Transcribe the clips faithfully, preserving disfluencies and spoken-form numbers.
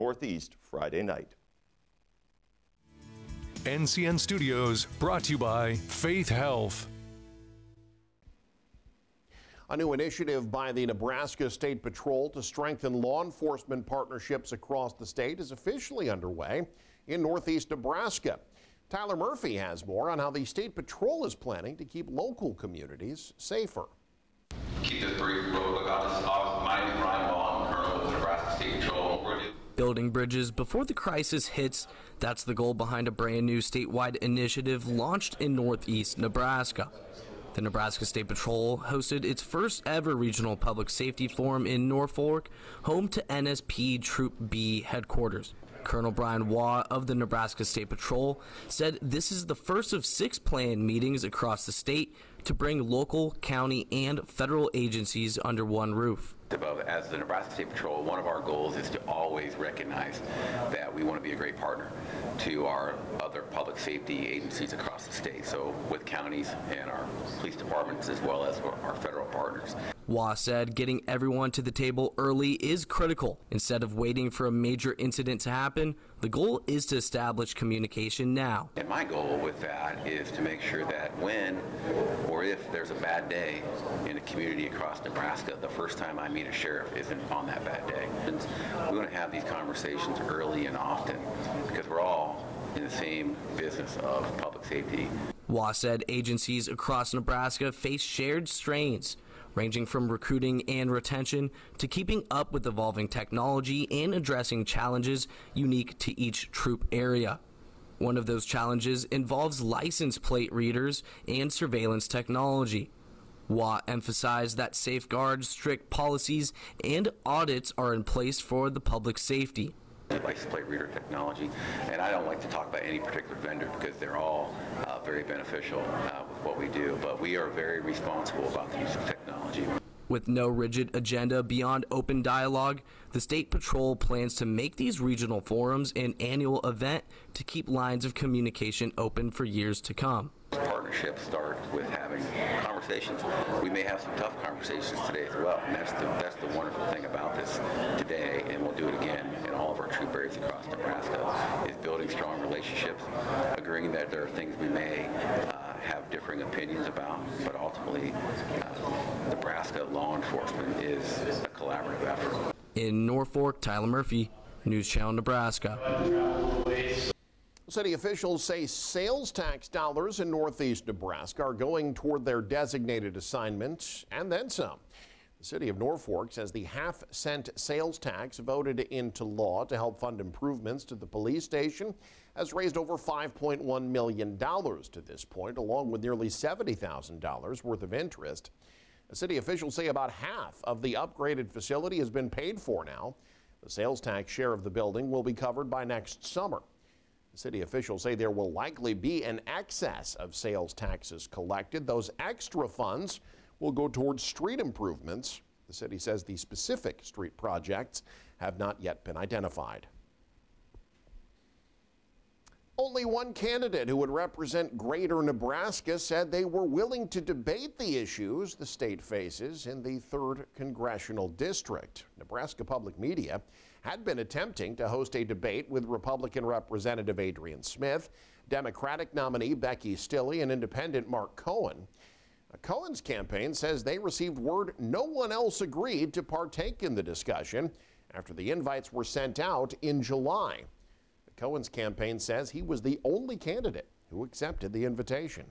Northeast Friday night. N C N Studios brought to you by Faith Health. A new initiative by the Nebraska State Patrol to strengthen law enforcement partnerships across the state is officially underway in Northeast Nebraska. Tyler Murphy has more on how the State Patrol is planning to keep local communities safer. Keep this brief real quick. I'll just, I'll, my name is Ryan Wall. I'm Colonel of the Nebraska State Patrol. We're Building bridges before the crisis hits. That's the goal behind a brand new statewide initiative launched in Northeast Nebraska. The Nebraska State Patrol hosted its first ever regional public safety forum in Norfolk, home to N S P Troop B headquarters. Colonel Brian Waugh of the Nebraska State Patrol said this is the first of six planned meetings across the state to bring local, county, and federal agencies under one roof. As the Nebraska State Patrol, one of our goals is to always recognize that we want to be a great partner to our other public safety agencies across the state, so with counties and our police departments as well as our federal partners. Waugh said getting everyone to the table early is critical. Instead of waiting for a major incident to happen, the goal is to establish communication now. And my goal with that is to make sure that when or if there's a bad day in a community across Nebraska, the first time I meet a sheriff isn't on that bad day. And we want to have these conversations early and often because we're all in the same business of public safety. Waugh said agencies across Nebraska face shared strains, ranging from recruiting and retention to keeping up with evolving technology and addressing challenges unique to each troop area. One of those challenges involves license plate readers and surveillance technology. Waugh emphasized that safeguards, strict policies, and audits are in place for the public safety. License plate reader technology, and I don't like to talk about any particular vendor because they're all uh, very beneficial uh, with what we do, but we are very responsible about the use of technology. With no rigid agenda beyond open dialogue, the State Patrol plans to make these regional forums an annual event to keep lines of communication open for years to come. Partnership starts with having conversations. We may have some tough conversations today as well, and that's the, that's the wonderful thing about this today, and we'll do it again in all of our troop areas across Nebraska, is building strong relationships, agreeing that there are things we may uh, have differing opinions about, but ultimately uh, Nebraska law enforcement is a collaborative effort. In Norfolk, Tyler Murphy, News Channel Nebraska. City officials say sales tax dollars in Northeast Nebraska are going toward their designated assignments and then some. The city of Norfolk says the half-cent sales tax voted into law to help fund improvements to the police station has raised over five point one million dollars to this point, along with nearly seventy thousand dollars worth of interest. The city officials say about half of the upgraded facility has been paid for now. The sales tax share of the building will be covered by next summer. The city officials say there will likely be an excess of sales taxes collected. Those extra funds will go towards street improvements. The city says the specific street projects have not yet been identified. Only one candidate who would represent Greater Nebraska said they were willing to debate the issues the state faces in the third Congressional District. Nebraska Public Media had been attempting to host a debate with Republican Representative Adrian Smith, Democratic nominee Becky Stilley, and Independent Mark Cohen. Cohen's campaign says they received word no one else agreed to partake in the discussion after the invites were sent out in July. Cohen's campaign says he was the only candidate who accepted the invitation.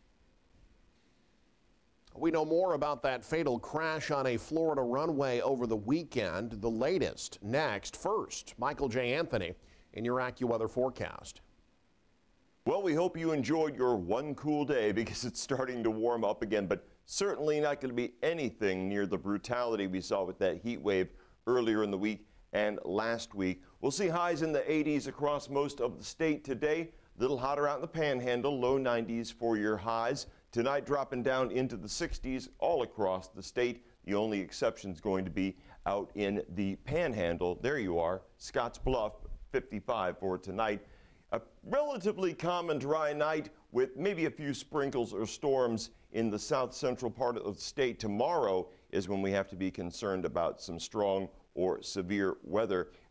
We know more about that fatal crash on a Florida runway over the weekend. The latest next. First, Michael J. Anthony in your AccuWeather forecast. Well, we hope you enjoyed your one cool day because it's starting to warm up again, but certainly not going to be anything near the brutality we saw with that heat wave earlier in the week and last week. We'll see highs in the eighties across most of the state today. A little hotter out in the Panhandle, low nineties for your highs. Tonight dropping down into the sixties all across the state. The only exception is going to be out in the Panhandle. There you are, Scotts Bluff, fifty-five for tonight. A relatively calm and dry night with maybe a few sprinkles or storms in the south central part of the state. Tomorrow is when we have to be concerned about some strong or severe weather.